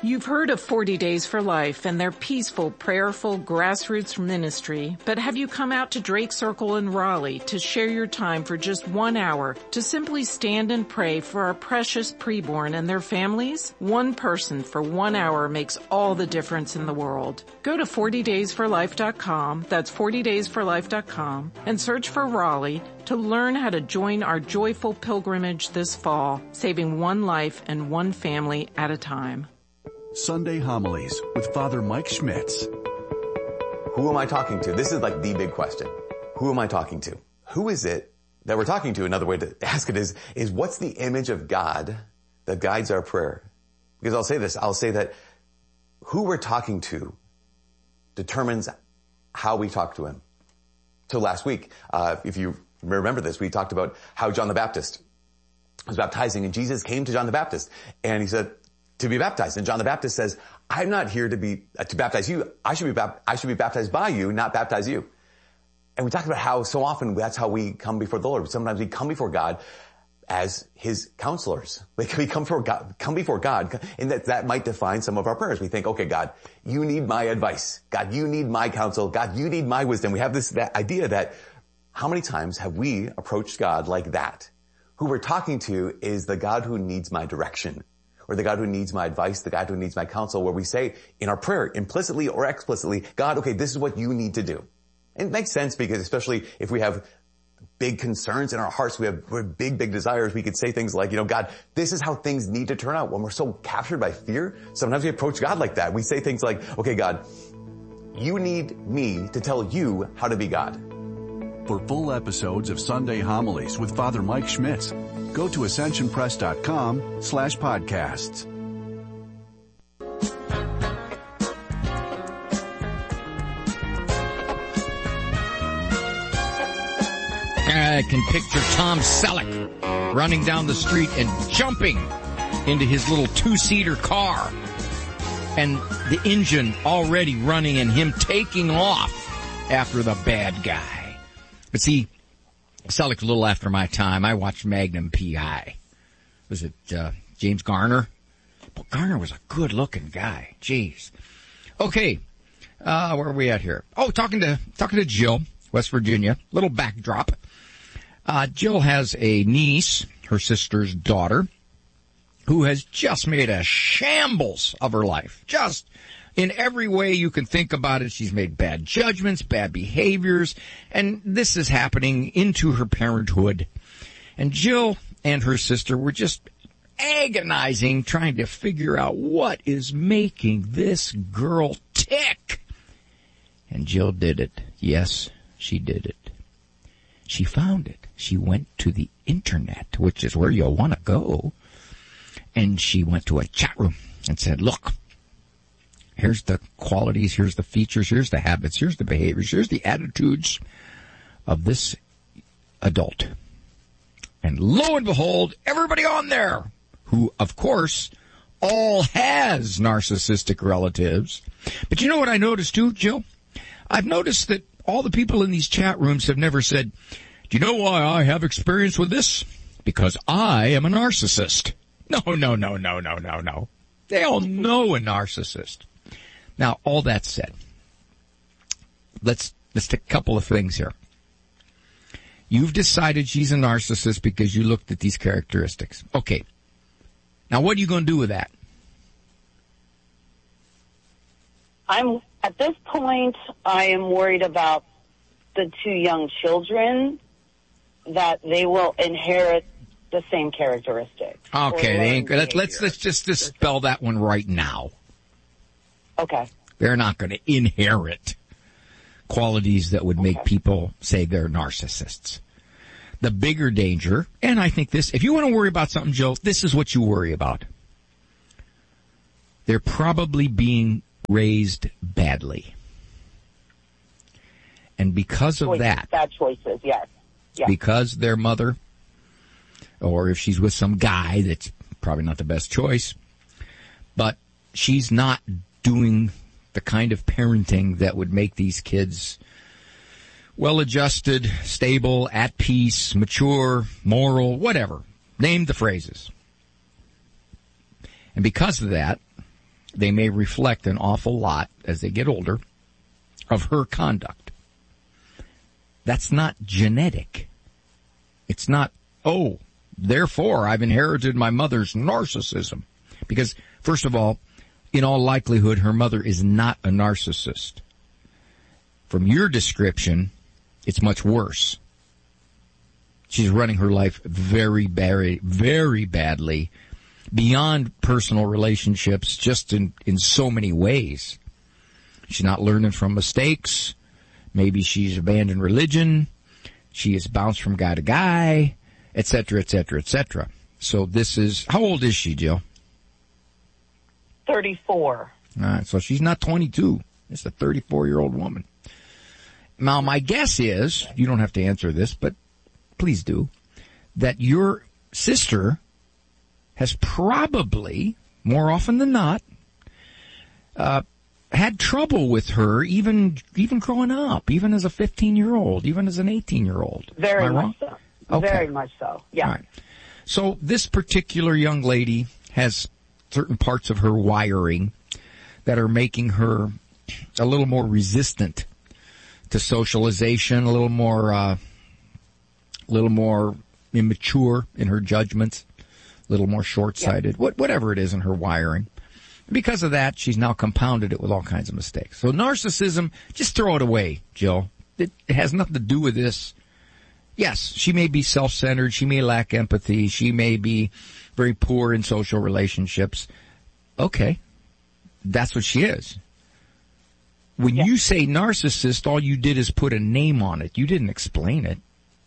You've heard of 40 Days for Life and their peaceful, prayerful, grassroots ministry, but have you come out to Drake Circle in Raleigh to share your time for just 1 hour to simply stand and pray for our precious preborn and their families? One person for 1 hour makes all the difference in the world. Go to 40daysforlife.com, that's 40daysforlife.com, and search for Raleigh to learn how to join our joyful pilgrimage this fall, saving one life and one family at a time. Sunday Homilies with Father Mike Schmitz. Who am I talking to? This is like the big question. Who am I talking to? Who is it that we're talking to? Another way to ask it is what's the image of God that guides our prayer? Because I'll say that who we're talking to determines how we talk to him. So last week, if you remember this, we talked about how John the Baptist was baptizing, and Jesus came to John the Baptist and he said, to be baptized. And John the Baptist says, I'm not here to baptize you. I should be baptized by you, not baptize you. And we talked about how so often that's how we come before the Lord. Sometimes we come before God as his counselors. Like we come before God, and that might define some of our prayers. We think, okay, God, you need my advice. God, you need my counsel. God, you need my wisdom. We have that idea that how many times have we approached God like that? Who we're talking to is the God who needs my direction, or the God who needs my advice, the God who needs my counsel, where we say in our prayer, implicitly or explicitly, God, okay, this is what you need to do. And it makes sense because especially if we have big concerns in our hearts, we have big desires, we could say things like, God, this is how things need to turn out. When we're so captured by fear, sometimes we approach God like that. We say things like, okay, God, you need me to tell you how to be God. For full episodes of Sunday Homilies with Father Mike Schmitz, go to ascensionpress.com/podcasts. I can picture Tom Selleck running down the street and jumping into his little two-seater car, and the engine already running and him taking off after the bad guy. But see, Selleck's a little after my time. I watched Magnum P.I. Was it James Garner? Well, Garner was a good-looking guy. Jeez. Okay, where are we at here? Oh, talking to Jill, West Virginia. Little backdrop. Jill has a niece, her sister's daughter, who has just made a shambles of her life. Just in every way you can think about it, she's made bad judgments, bad behaviors, and this is happening into her parenthood. And Jill and her sister were just agonizing, trying to figure out what is making this girl tick. And Jill did it. Yes, she did it. She found it. She went to the internet, which is where you'll want to go. And she went to a chat room and said, look, here's the qualities, here's the features, here's the habits, here's the behaviors, here's the attitudes of this adult. And lo and behold, everybody on there, who, of course, all has narcissistic relatives. But you know what I noticed too, Jill? I've noticed that all the people in these chat rooms have never said, do you know why I have experience with this? Because I am a narcissist. No. They all know a narcissist. Now, all that said, let's take a couple of things here. You've decided she's a narcissist because you looked at these characteristics. Okay. Now, what are you going to do with that? At this point, I am worried about the two young children, that they will inherit the same characteristics. Okay, let's just dispel that one right now. Okay. They're not going to inherit qualities that would make people say they're narcissists. The bigger danger, and I think this, if you want to worry about something, Joe, this is what you worry about. They're probably being raised badly. And because of that. Bad choices, yes. Because their mother, or if she's with some guy that's probably not the best choice, but she's not doing the kind of parenting that would make these kids well-adjusted, stable, at peace, mature, moral, whatever. Name the phrases. And because of that, they may reflect an awful lot as they get older of her conduct. That's not genetic. It's not, oh, therefore I've inherited my mother's narcissism. Because, first of all, in all likelihood, her mother is not a narcissist. From your description, it's much worse. She's running her life very, very, very badly, beyond personal relationships, just in so many ways. She's not learning from mistakes. Maybe she's abandoned religion. She has bounced from guy to guy, et cetera, et cetera, et cetera. So this is, how old is she, Jill? 34. All right, so she's not 22. It's a 34-year-old woman. Now, my guess is, you don't have to answer this, but please do, that your sister has probably, more often than not, had trouble with her even growing up, even as a 15-year-old, even as an 18-year-old. Very much so. Okay. Very much so, yeah. All right. So this particular young lady has certain parts of her wiring that are making her a little more resistant to socialization, a little more immature in her judgments, a little more short-sighted, whatever it is in her wiring. Because of that, she's now compounded it with all kinds of mistakes. So narcissism, just throw it away, Jill. It has nothing to do with this. Yes, she may be self-centered, she may lack empathy, she may be very poor in social relationships. Okay, that's what she is. When you say narcissist, all you did is put a name on it. You didn't explain it.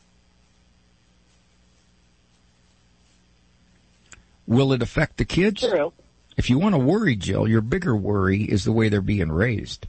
Will it affect the kids? True. If you want to worry, Jill, your bigger worry is the way they're being raised.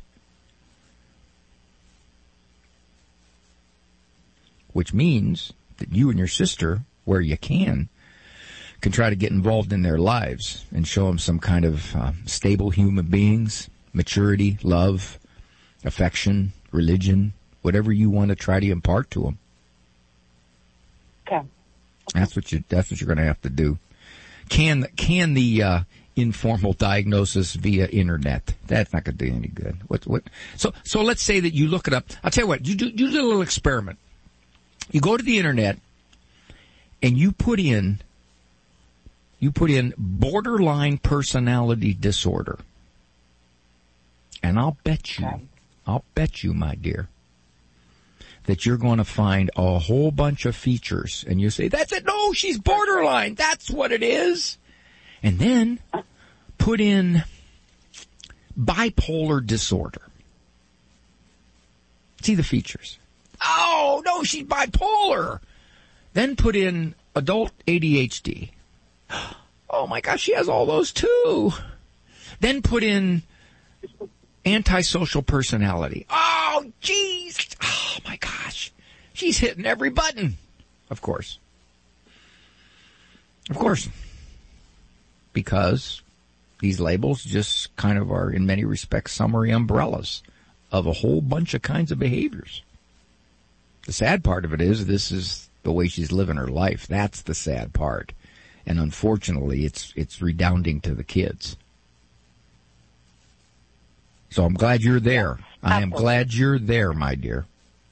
Which means that you and your sister, where you can try to get involved in their lives and show them some kind of stable human beings, maturity, love, affection, religion, whatever you want to try to impart to them. Okay. That's what you're going to have to do. Can the informal diagnosis via internet? That's not going to do any good. So let's say that you look it up. I'll tell you what. You do a little experiment. You go to the internet and you put in borderline personality disorder, and I'll bet you, my dear, that you're going to find a whole bunch of features, and you say, that's it, no, she's borderline, that's what it is. And then put in bipolar disorder. See the features. Oh, no, she's bipolar. Then put in adult ADHD. Oh my gosh, she has all those too. Then put in antisocial personality. Oh, jeez. Oh my gosh. She's hitting every button. Of course. Because these labels just kind of are, in many respects, summary umbrellas of a whole bunch of kinds of behaviors. The sad part of it is this is the way she's living her life. That's the sad part. And unfortunately, it's redounding to the kids. So I'm glad you're there. I am glad you're there, my dear.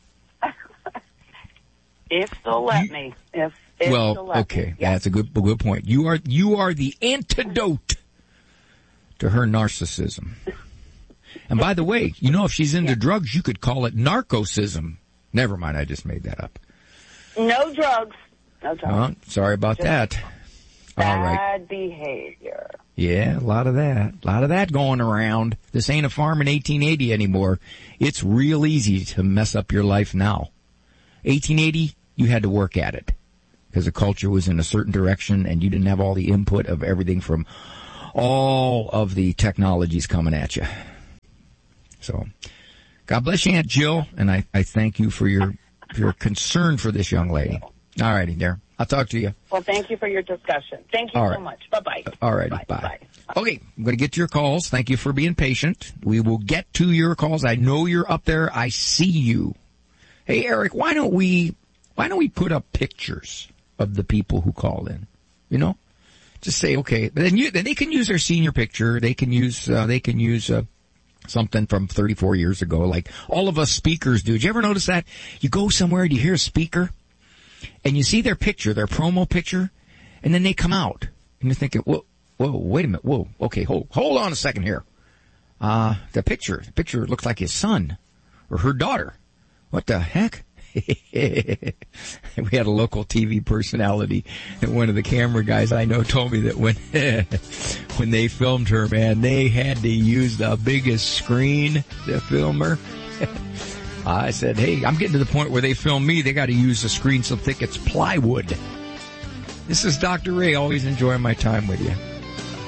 If they'll let me. If they'll let me. Yeah. That's a good point. You are the antidote to her narcissism. And by the way, if she's into drugs, you could call it narcosism. Never mind, I just made that up. No drugs. Oh, sorry about that. Bad All right. behavior. Yeah, a lot of that going around. This ain't a farm in 1880 anymore. It's real easy to mess up your life now. 1880, you had to work at it because the culture was in a certain direction and you didn't have all the input of everything from all of the technologies coming at you. So, God bless you, Aunt Jill, and I thank you for your concern for this young lady. All righty, there. I'll talk to you. Well, thank you for your discussion. Thank you so much. Bye-bye. All righty, bye. Okay, I'm going to get to your calls. Thank you for being patient. We will get to your calls. I know you're up there. I see you. Hey, Eric, why don't we put up pictures of the people who call in? Just say, okay. But then they can use their senior picture. They can use something from 34 years ago, like all of us speakers do. Did you ever notice that? You go somewhere and you hear a speaker, and you see their picture, their promo picture, and then they come out, and you're thinking, whoa, wait a minute, whoa, okay, hold on a second here. The picture looks like his son or her daughter. What the heck? We had a local TV personality, and one of the camera guys I know told me that when they filmed her, man, they had to use the biggest screen to film her. I said, hey, I'm getting to the point where they film me, they got to use a screen so thick it's plywood. This is Dr. Ray, always enjoying my time with you.